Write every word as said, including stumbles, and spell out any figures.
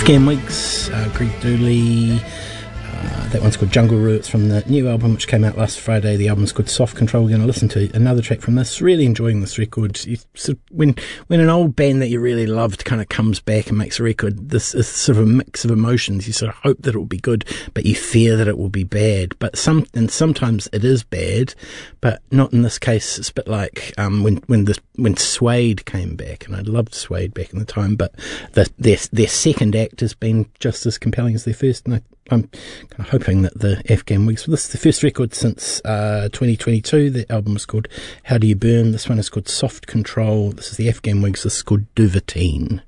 Afghan Wigs, uh, Greg Dooley. Uh, that one's called Jungle Roots from the new album which came out last Friday. The album's called Soft Control. We're going to listen to another track from this. Really enjoying this record. You, sort of, when when an old band that you really loved kind of comes back and makes a record, this is sort of a mix of emotions. You sort of hope that it will be good, but you fear that it will be bad. But some and sometimes it is bad, but not in this case. It's a bit like um, when when the when Suede came back, and I loved Suede back in the time, but the, their their second act has been just as compelling as their first. And I, I'm kind of hoping that the Afghan Wigs, well, this is the first record since uh, twenty twenty-two. The album is called How Do You Burn? This one is called Soft Control. This is the Afghan Wigs. This is called Duvetine.